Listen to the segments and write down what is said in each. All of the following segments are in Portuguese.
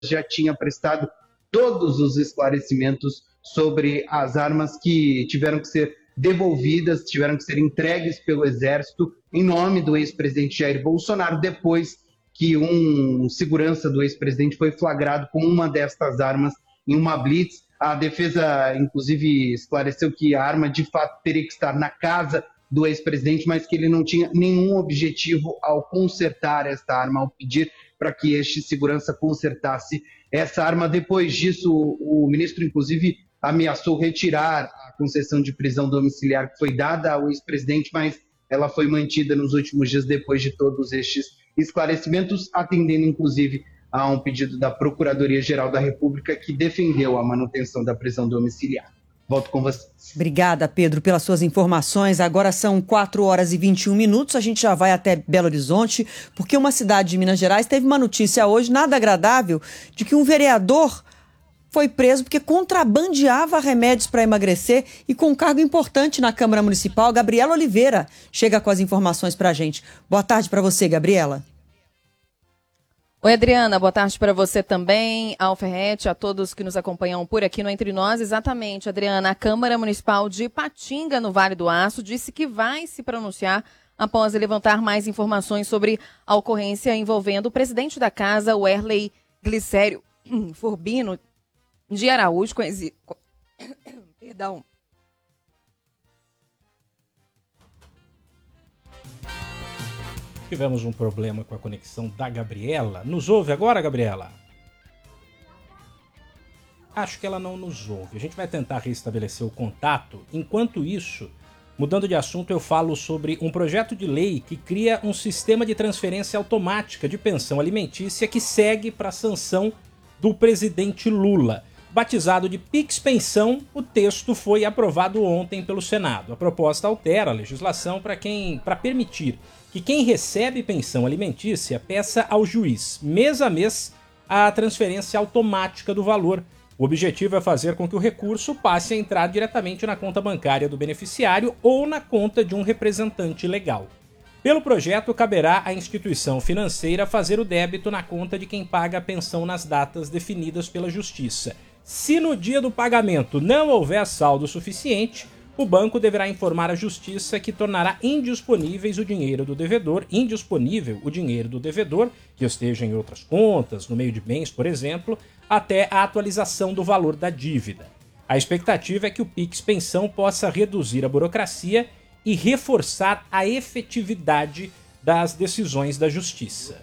já tinha prestado todos os esclarecimentos sobre as armas que tiveram que ser devolvidas, tiveram que ser entregues pelo Exército em nome do ex-presidente Jair Bolsonaro, depois que um segurança do ex-presidente foi flagrado com uma destas armas em uma blitz. A defesa, inclusive, esclareceu que a arma, de fato, teria que estar na casa do ex-presidente, mas que ele não tinha nenhum objetivo ao consertar esta arma, ao pedir para que este segurança consertasse essa arma. Depois disso, o ministro, inclusive, ameaçou retirar a concessão de prisão domiciliar que foi dada ao ex-presidente, mas ela foi mantida nos últimos dias depois de todos estes esclarecimentos, atendendo, inclusive, a um pedido da Procuradoria-Geral da República que defendeu a manutenção da prisão domiciliar. Volto com vocês. Obrigada, Pedro, pelas suas informações. Agora são 4h21. A gente já vai até Belo Horizonte, porque uma cidade de Minas Gerais teve uma notícia hoje nada agradável de que um vereador foi preso porque contrabandeava remédios para emagrecer e com um cargo importante na Câmara Municipal. Gabriela Oliveira chega com as informações para a gente. Boa tarde para você, Gabriela. Oi, Adriana, boa tarde para você também, ao Ferretti, a todos que nos acompanham por aqui no Entre Nós. Exatamente, Adriana, a Câmara Municipal de Ipatinga, no Vale do Aço, disse que vai se pronunciar após levantar mais informações sobre a ocorrência envolvendo o presidente da casa, o Werley Glicério Furbino de Araújo, conhecido... Perdão. Tivemos um problema com a conexão da Gabriela. Nos ouve agora, Gabriela? Acho que ela não nos ouve. A gente vai tentar restabelecer o contato. Enquanto isso, mudando de assunto, eu falo sobre um projeto de lei que cria um sistema de transferência automática de pensão alimentícia que segue para a sanção do presidente Lula. Batizado de Pix Pensão, o texto foi aprovado ontem pelo Senado. A proposta altera a legislação para permitir que quem recebe pensão alimentícia peça ao juiz, mês a mês, a transferência automática do valor. O objetivo é fazer com que o recurso passe a entrar diretamente na conta bancária do beneficiário ou na conta de um representante legal. Pelo projeto, caberá à instituição financeira fazer o débito na conta de quem paga a pensão nas datas definidas pela Justiça. Se no dia do pagamento não houver saldo suficiente, o banco deverá informar a Justiça que tornará indisponível o dinheiro do devedor, que esteja em outras contas, no meio de bens, por exemplo, até a atualização do valor da dívida. A expectativa é que o Pix Pensão possa reduzir a burocracia e reforçar a efetividade das decisões da Justiça.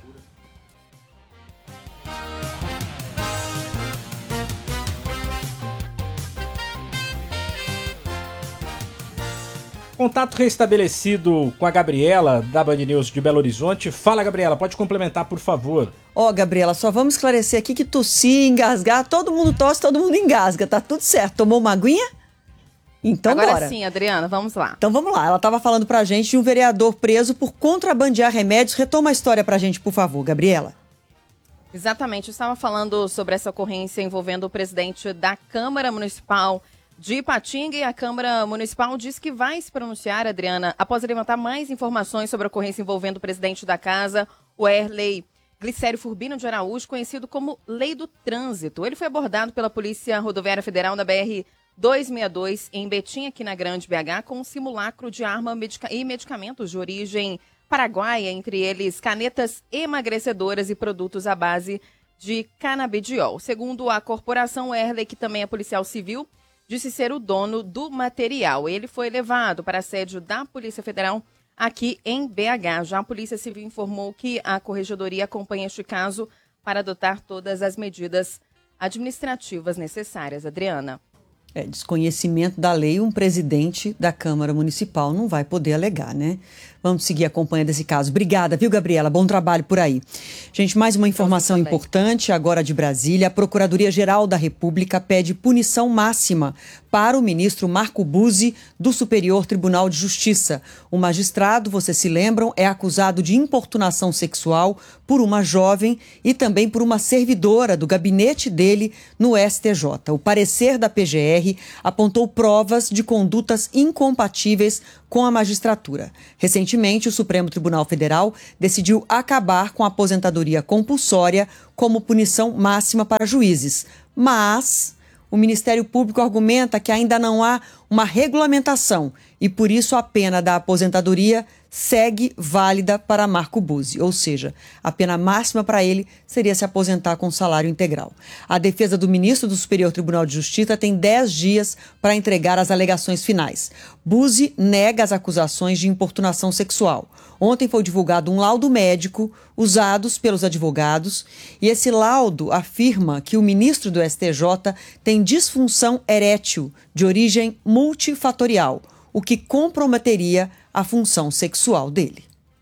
Contato restabelecido com a Gabriela, da Band News de Belo Horizonte. Fala, Gabriela, pode complementar, por favor. Gabriela, só vamos esclarecer aqui que tossir, engasgar, todo mundo tosse, todo mundo engasga, tá tudo certo. Tomou uma aguinha? Então agora bora. Sim, Adriana, vamos lá. Então vamos lá, ela estava falando pra gente de um vereador preso por contrabandear remédios. Retoma a história pra gente, por favor, Gabriela. Exatamente, eu estava falando sobre essa ocorrência envolvendo o presidente da Câmara Municipal de Ipatinga, e a Câmara Municipal diz que vai se pronunciar, Adriana, após levantar mais informações sobre a ocorrência envolvendo o presidente da casa, o Werley Glicério Furbino de Araújo, conhecido como Lei do Trânsito. Ele foi abordado pela Polícia Rodoviária Federal na BR-262, em Betim, aqui na Grande BH, com um simulacro de arma e medicamentos de origem paraguaia, entre eles canetas emagrecedoras e produtos à base de canabidiol. Segundo a corporação, Werley, que também é policial civil, disse ser o dono do material. Ele foi levado para a sede da Polícia Federal aqui em BH. Já a Polícia Civil informou que a Corregedoria acompanha este caso para adotar todas as medidas administrativas necessárias. Adriana. Desconhecimento da lei, um presidente da Câmara Municipal não vai poder alegar, né? Vamos seguir acompanhando esse caso. Obrigada, viu, Gabriela? Bom trabalho por aí. Gente, mais uma informação importante agora de Brasília. A Procuradoria-Geral da República pede punição máxima para o ministro Marco Buzzi, do Superior Tribunal de Justiça. O magistrado, vocês se lembram, é acusado de importunação sexual por uma jovem e também por uma servidora do gabinete dele no STJ. O parecer da PGR apontou provas de condutas incompatíveis com a magistratura. Recentemente, Recentemente, o Supremo Tribunal Federal decidiu acabar com a aposentadoria compulsória como punição máxima para juízes. Mas o Ministério Público argumenta que ainda não há uma regulamentação e, por isso, a pena da aposentadoria segue válida para Marco Buzzi, ou seja, a pena máxima para ele seria se aposentar com salário integral. A defesa do ministro do Superior Tribunal de Justiça tem 10 dias para entregar as alegações finais. Buzzi nega as acusações de importunação sexual. Ontem foi divulgado um laudo médico usado pelos advogados e esse laudo afirma que o ministro do STJ tem disfunção erétil de origem multifatorial, o que comprometeria a função sexual dele.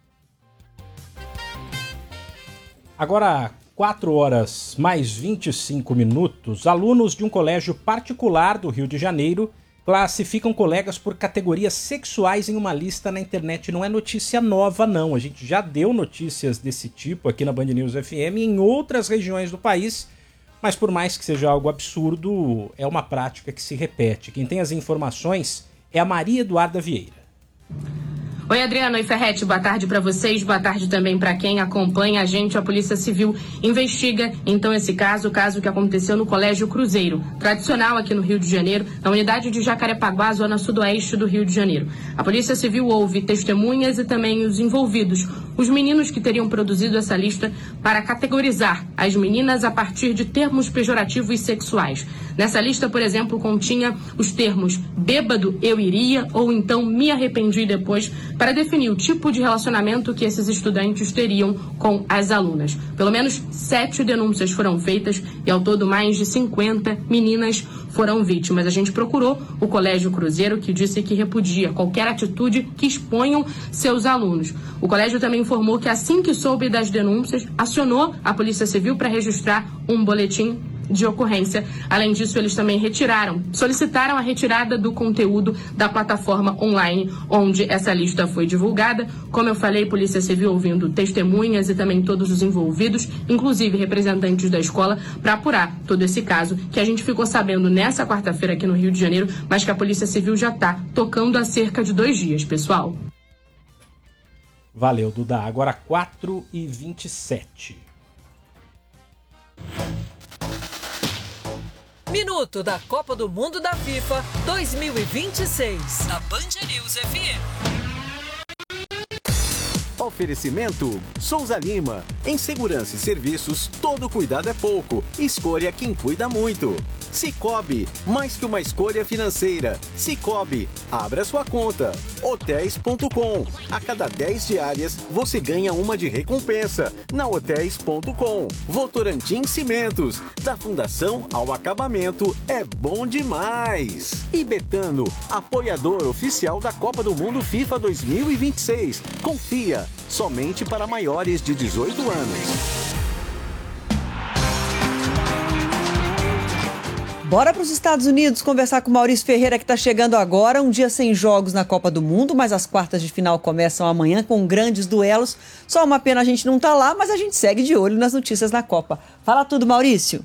Agora, 4 horas mais 25 minutos, alunos de um colégio particular do Rio de Janeiro classificam colegas por categorias sexuais em uma lista na internet. Não é notícia nova, não. A gente já deu notícias desse tipo aqui na Band News FM e em outras regiões do país, mas por mais que seja algo absurdo, é uma prática que se repete. Quem tem as informações é a Maria Eduarda Vieira. Oi, Adriana. Oi, Ferretti. Boa tarde para vocês. Boa tarde também para quem acompanha a gente. A Polícia Civil investiga, então, esse caso, o caso que aconteceu no Colégio Cruzeiro, tradicional aqui no Rio de Janeiro, na unidade de Jacarepaguá, zona sudoeste do Rio de Janeiro. A Polícia Civil ouve testemunhas e também os envolvidos, os meninos que teriam produzido essa lista para categorizar as meninas a partir de termos pejorativos sexuais. Nessa lista, por exemplo, continha os termos bêbado, eu iria, ou então me arrependi depois, para definir o tipo de relacionamento que esses estudantes teriam com as alunas. Pelo menos 7 denúncias foram feitas e, ao todo, mais de 50 meninas foram vítimas. A gente procurou o Colégio Cruzeiro, que disse que repudia qualquer atitude que exponham seus alunos. O colégio também informou que, assim que soube das denúncias, acionou a Polícia Civil para registrar um boletim de ocorrência. Além disso, eles também solicitaram a retirada do conteúdo da plataforma online onde essa lista foi divulgada. Como eu falei, Polícia Civil ouvindo testemunhas e também todos os envolvidos, inclusive representantes da escola, para apurar todo esse caso que a gente ficou sabendo nessa quarta-feira aqui no Rio de Janeiro, mas que a Polícia Civil já está tocando há cerca de 2 dias, pessoal. Valeu, Duda. Agora 4h27. Minuto da Copa do Mundo da FIFA 2026, na Band News FM. Oferecimento Souza Lima. Em segurança e serviços, todo cuidado é pouco. Escolha quem cuida muito. Cicobi, mais que uma escolha financeira. Cicobi, abra sua conta. Hotéis.com. A cada 10 diárias, você ganha uma de recompensa. Na Hotéis.com. Votorantim Cimentos. Da fundação ao acabamento, é bom demais. E Betano, apoiador oficial da Copa do Mundo FIFA 2026. Confia, somente para maiores de 18 anos. Bora para os Estados Unidos conversar com o Maurício Ferreira, que está chegando agora. Um dia sem jogos na Copa do Mundo, mas as quartas de final começam amanhã com grandes duelos. Só uma pena a gente não tá lá, mas a gente segue de olho nas notícias na Copa. Fala tudo, Maurício.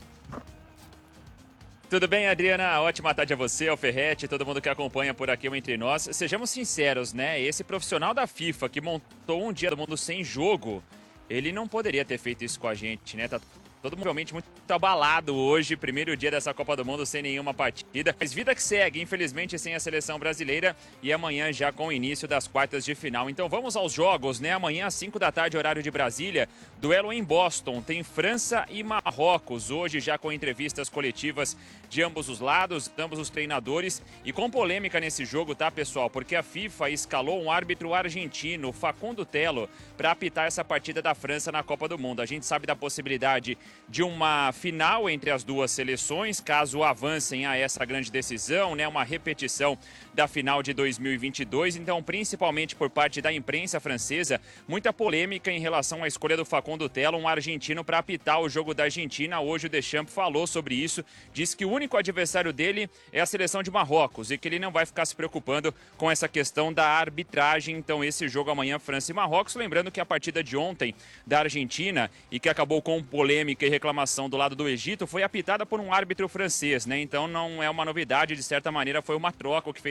Tudo bem, Adriana? Ótima tarde a você, ao Ferretti, todo mundo que acompanha por aqui o Entre Nós. Sejamos sinceros, né? Esse profissional da FIFA que montou um dia do mundo sem jogo, ele não poderia ter feito isso com a gente, né? Tá todo mundo realmente muito abalado hoje, primeiro dia dessa Copa do Mundo sem nenhuma partida. Mas vida que segue, infelizmente sem a seleção brasileira, e amanhã já com o início das quartas de final. Então vamos aos jogos, né? Amanhã às 5 da tarde, horário de Brasília, duelo em Boston. Tem França e Marrocos, hoje já com entrevistas coletivas de ambos os lados, ambos os treinadores. E com polêmica nesse jogo, tá, pessoal? Porque a FIFA escalou um árbitro argentino, Facundo Telo, para apitar essa partida da França na Copa do Mundo. A gente sabe da possibilidade de uma final entre as duas seleções, caso avancem a essa grande decisão, né? Uma repetição da final de 2022. Então, principalmente por parte da imprensa francesa, muita polêmica em relação à escolha do Facundo Telo, um argentino, para apitar o jogo da Argentina. Hoje o Deschamps falou sobre isso, disse que o único adversário dele é a seleção de Marrocos e que ele não vai ficar se preocupando com essa questão da arbitragem. Então, esse jogo amanhã, França e Marrocos. Lembrando que a partida de ontem da Argentina, e que acabou com polêmica e reclamação do lado do Egito, foi apitada por um árbitro francês, né? Então não é uma novidade, de certa maneira foi uma troca o que fez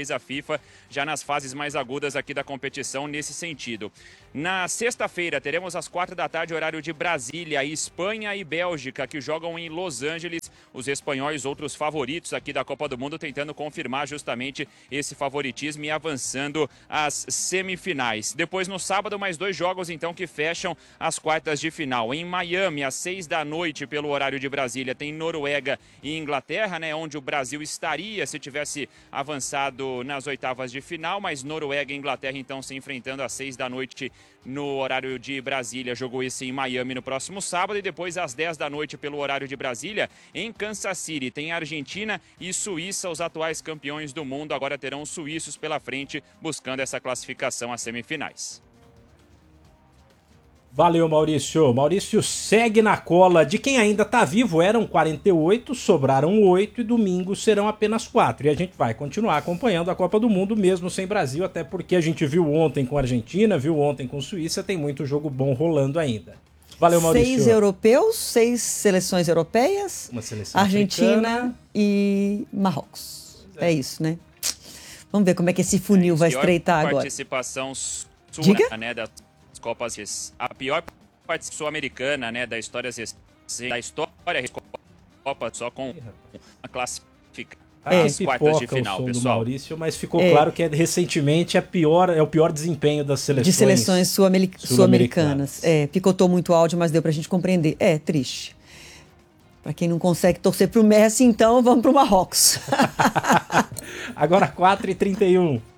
organiza a FIFA já nas fases mais agudas aqui da competição nesse sentido. Na sexta-feira teremos às 16h, horário de Brasília, Espanha e Bélgica, que jogam em Los Angeles. Os espanhóis, outros favoritos aqui da Copa do Mundo, tentando confirmar justamente esse favoritismo e avançando às semifinais. Depois, no sábado, mais 2 jogos, então, que fecham as quartas de final. Em Miami, às 18h, pelo horário de Brasília, tem Noruega e Inglaterra, né, onde o Brasil estaria se tivesse avançado nas oitavas de final, mas Noruega e Inglaterra, então, se enfrentando às 18h no horário de Brasília. Jogo esse em Miami no próximo sábado, e depois às 10h pelo horário de Brasília, em Kansas City, tem Argentina e Suíça, os atuais campeões do mundo. Agora terão os suíços pela frente, buscando essa classificação às semifinais. Valeu, Maurício. Maurício segue na cola de quem ainda está vivo. Eram 48, sobraram 8 e domingo serão apenas 4. E a gente vai continuar acompanhando a Copa do Mundo mesmo sem Brasil, até porque a gente viu ontem com a Argentina, viu ontem com a Suíça, tem muito jogo bom rolando ainda. Valeu, Maurício. 6 europeus, 6 seleções europeias, uma seleção Argentina africana e Marrocos. É isso, né? Vamos ver como é que esse funil vai estreitar agora. Participação sua, né, das Copas, a pior participação sul-americana, né, da história Copa, só com uma classificação às quartas de final, pessoal. Maurício, mas ficou claro que recentemente é o pior desempenho das seleções. De seleções sul-americanas. Picotou muito o áudio, mas deu pra gente compreender. É triste. Pra quem não consegue torcer pro Messi, então vamos pro Marrocos. Agora 4h31.